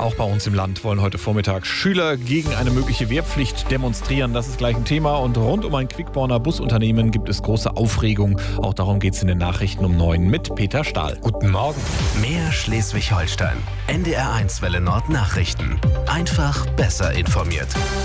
auch bei uns im Land wollen heute Vormittag Schüler gegen eine mögliche Wehrpflicht demonstrieren. Das ist gleich ein Thema. Und rund um ein Quickborner Busunternehmen gibt es große Aufregung. Auch darum geht es in den Nachrichten um 9 mit Peter Stahl. Guten Morgen. Mehr Schleswig-Holstein. NDR1 Welle Nord Nachrichten. Einfach besser informiert.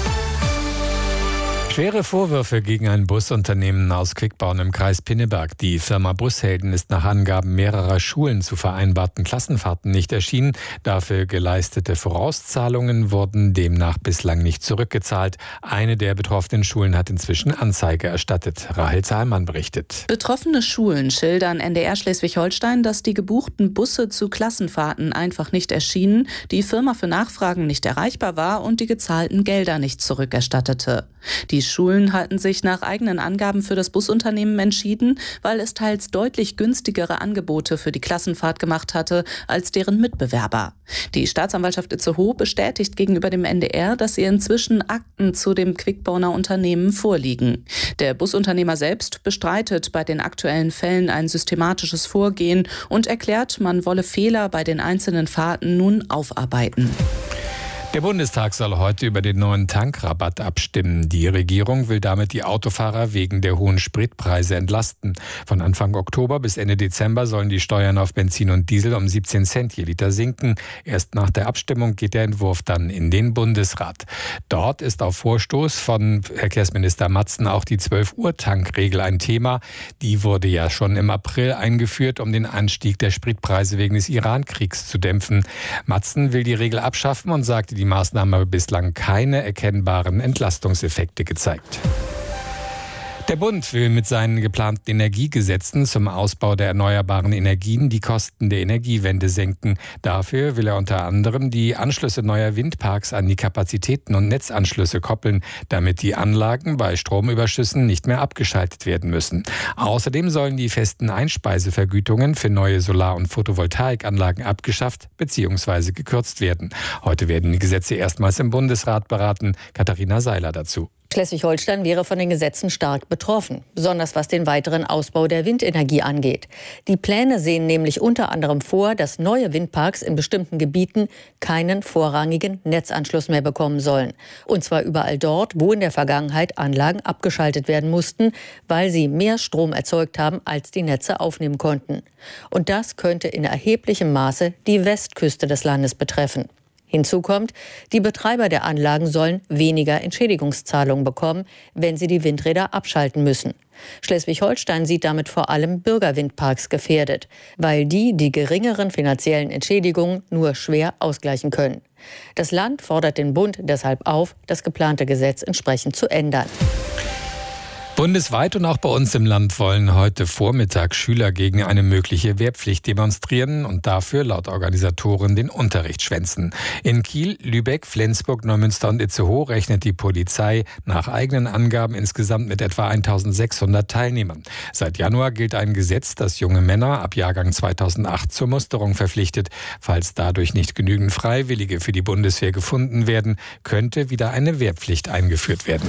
Schwere Vorwürfe gegen ein Busunternehmen aus Quickborn im Kreis Pinneberg. Die Firma Bushelden ist nach Angaben mehrerer Schulen zu vereinbarten Klassenfahrten nicht erschienen. Dafür geleistete Vorauszahlungen wurden demnach bislang nicht zurückgezahlt. Eine der betroffenen Schulen hat inzwischen Anzeige erstattet. Rahel Zahlmann berichtet. Betroffene Schulen schildern NDR Schleswig-Holstein, dass die gebuchten Busse zu Klassenfahrten einfach nicht erschienen, die Firma für Nachfragen nicht erreichbar war und die gezahlten Gelder nicht zurückerstattete. Die Schulen hatten sich nach eigenen Angaben für das Busunternehmen entschieden, weil es teils deutlich günstigere Angebote für die Klassenfahrt gemacht hatte als deren Mitbewerber. Die Staatsanwaltschaft Itzehoe bestätigt gegenüber dem NDR, dass ihr inzwischen Akten zu dem Quickborner Unternehmen vorliegen. Der Busunternehmer selbst bestreitet bei den aktuellen Fällen ein systematisches Vorgehen und erklärt, man wolle Fehler bei den einzelnen Fahrten nun aufarbeiten. Der Bundestag soll heute über den neuen Tankrabatt abstimmen. Die Regierung will damit die Autofahrer wegen der hohen Spritpreise entlasten. Von Anfang Oktober bis Ende Dezember sollen die Steuern auf Benzin und Diesel um 17 Cent je Liter sinken. Erst nach der Abstimmung geht der Entwurf dann in den Bundesrat. Dort ist auf Vorstoß von Verkehrsminister Matzen auch die 12-Uhr-Tankregel ein Thema. Die wurde ja schon im April eingeführt, um den Anstieg der Spritpreise wegen des Iran-Kriegs zu dämpfen. Matzen will die Regel abschaffen und sagte, die Maßnahme habe bislang keine erkennbaren Entlastungseffekte gezeigt. Der Bund will mit seinen geplanten Energiegesetzen zum Ausbau der erneuerbaren Energien die Kosten der Energiewende senken. Dafür will er unter anderem die Anschlüsse neuer Windparks an die Kapazitäten und Netzanschlüsse koppeln, damit die Anlagen bei Stromüberschüssen nicht mehr abgeschaltet werden müssen. Außerdem sollen die festen Einspeisevergütungen für neue Solar- und Photovoltaikanlagen abgeschafft bzw. gekürzt werden. Heute werden die Gesetze erstmals im Bundesrat beraten. Katharina Seiler dazu. Schleswig-Holstein wäre von den Gesetzen stark betroffen, besonders was den weiteren Ausbau der Windenergie angeht. Die Pläne sehen nämlich unter anderem vor, dass neue Windparks in bestimmten Gebieten keinen vorrangigen Netzanschluss mehr bekommen sollen. Und zwar überall dort, wo in der Vergangenheit Anlagen abgeschaltet werden mussten, weil sie mehr Strom erzeugt haben, als die Netze aufnehmen konnten. Und das könnte in erheblichem Maße die Westküste des Landes betreffen. Hinzu kommt, die Betreiber der Anlagen sollen weniger Entschädigungszahlungen bekommen, wenn sie die Windräder abschalten müssen. Schleswig-Holstein sieht damit vor allem Bürgerwindparks gefährdet, weil die geringeren finanziellen Entschädigungen nur schwer ausgleichen können. Das Land fordert den Bund deshalb auf, das geplante Gesetz entsprechend zu ändern. Bundesweit und auch bei uns im Land wollen heute Vormittag Schüler gegen eine mögliche Wehrpflicht demonstrieren und dafür laut Organisatoren den Unterricht schwänzen. In Kiel, Lübeck, Flensburg, Neumünster und Itzehoe rechnet die Polizei nach eigenen Angaben insgesamt mit etwa 1600 Teilnehmern. Seit Januar gilt ein Gesetz, das junge Männer ab Jahrgang 2008 zur Musterung verpflichtet. Falls dadurch nicht genügend Freiwillige für die Bundeswehr gefunden werden, könnte wieder eine Wehrpflicht eingeführt werden.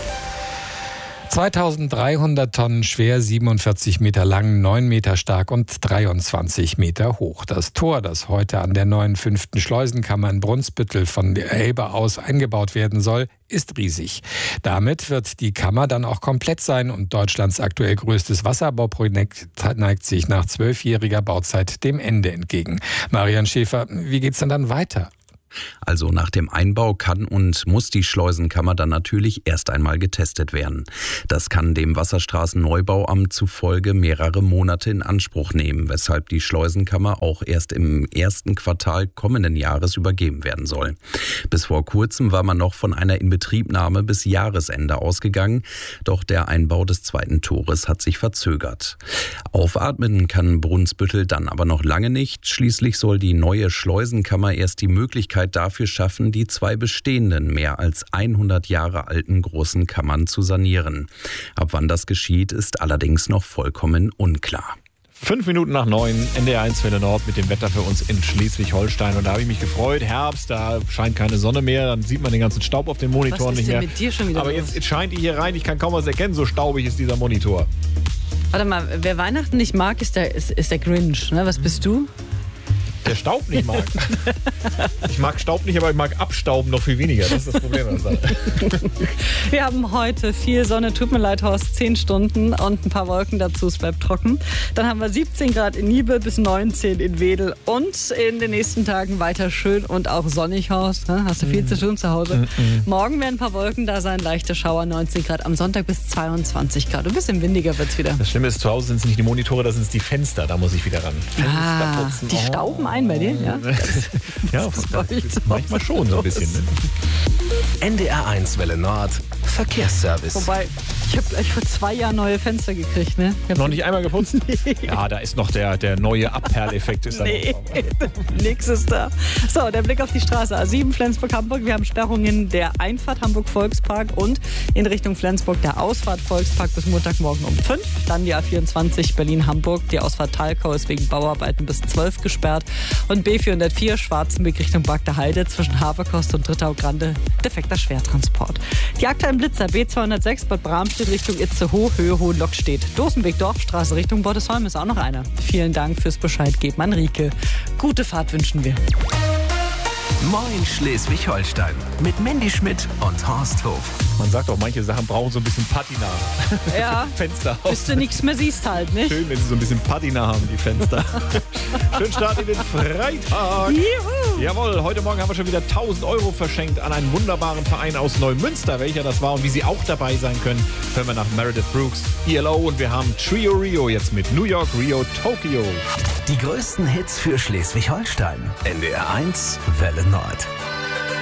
2300 Tonnen schwer, 47 Meter lang, 9 Meter stark und 23 Meter hoch. Das Tor, das heute an der neuen 5. Schleusenkammer in Brunsbüttel von der Elbe aus eingebaut werden soll, ist riesig. Damit wird die Kammer dann auch komplett sein und Deutschlands aktuell größtes Wasserbauprojekt neigt sich nach 12-jähriger Bauzeit dem Ende entgegen. Marian Schäfer, wie geht's denn dann weiter? Also nach dem Einbau kann und muss die Schleusenkammer dann natürlich erst einmal getestet werden. Das kann dem Wasserstraßenneubauamt zufolge mehrere Monate in Anspruch nehmen, weshalb die Schleusenkammer auch erst im ersten Quartal kommenden Jahres übergeben werden soll. Bis vor kurzem war man noch von einer Inbetriebnahme bis Jahresende ausgegangen, doch der Einbau des zweiten Tores hat sich verzögert. Aufatmen kann Brunsbüttel dann aber noch lange nicht. Schließlich soll die neue Schleusenkammer erst die Möglichkeit dafür schaffen, die 2 bestehenden, mehr als 100 Jahre alten großen Kammern zu sanieren. Ab wann das geschieht, ist allerdings noch vollkommen unklar. 5 Minuten nach 9, NDR1 Welle Nord mit dem Wetter für uns in Schleswig-Holstein. Und da habe ich mich gefreut. Herbst, da scheint keine Sonne mehr. Dann sieht man den ganzen Staub auf den Monitoren nicht mehr. Was ist denn mit dir schon wieder Aber los? jetzt scheint ihr hier rein. Ich kann kaum was erkennen. So staubig ist dieser Monitor. Warte mal, wer Weihnachten nicht mag, ist der Grinch. Ne? Was bist du? Der Staub nicht mag. Ich mag Staub nicht, aber ich mag Abstauben noch viel weniger. Das ist das Problem. Wir haben heute viel Sonne, tut mir leid, Horst, 10 Stunden und ein paar Wolken dazu, es bleibt trocken. Dann haben wir 17 Grad in Niebel bis 19 in Wedel und in den nächsten Tagen weiter schön und auch sonnig, Horst. Hast du viel zu tun zu Hause. Morgen werden ein paar Wolken da sein, leichte Schauer, 19 Grad, am Sonntag bis 22 Grad. Ein bisschen windiger wird es wieder. Das Schlimme ist, zu Hause sind es nicht die Monitore, das sind die Fenster, da muss ich wieder ran. Die stauben ein bei dir, ja? Ja, manchmal schon so ein bisschen. Ne? NDR1 Welle Nord, Verkehrsservice. Wobei, ich habe gleich vor 2 Jahren neue Fenster gekriegt, ne? Noch nicht einmal geputzt? Nee. Ja, da ist noch der neue Abperleffekt. Nee, nix ist da. So, der Blick auf die Straße A7 Flensburg-Hamburg. Wir haben Sperrungen der Einfahrt Hamburg-Volkspark und in Richtung Flensburg der Ausfahrt Volkspark bis Montagmorgen um 5. Dann die A24 Berlin-Hamburg. Die Ausfahrt Talkau ist wegen Bauarbeiten bis 12 gesperrt. Und B404 Schwarzenbeck Richtung Bad der Heide zwischen Haverkost und Drittau-Grande defekter Schwertransport. Die aktuellen Blitzer B206 Bad Bramstedt Richtung Itzehoe, Höhe Hohenlockstedt. Dosenweg-Dorfstraße Richtung Bottesholm ist auch noch einer. Vielen Dank fürs Bescheid geben an Rieke. Gute Fahrt wünschen wir. Moin Schleswig-Holstein mit Mandy Schmidt und Horst Hof. Man sagt auch, manche Sachen brauchen so ein bisschen Patina. Ja, Fenster. bis du nichts mehr siehst halt, nicht? Schön, wenn sie so ein bisschen Patina haben, die Fenster. Schönen Start in den Freitag. Juhu. Jawohl, heute Morgen haben wir schon wieder 1.000 Euro verschenkt an einen wunderbaren Verein aus Neumünster. Welcher das war und wie sie auch dabei sein können, hören wir nach Meredith Brooks, ELO, und wir haben Trio Rio jetzt mit New York, Rio, Tokio. Die größten Hits für Schleswig-Holstein. NDR1 Welle Nord.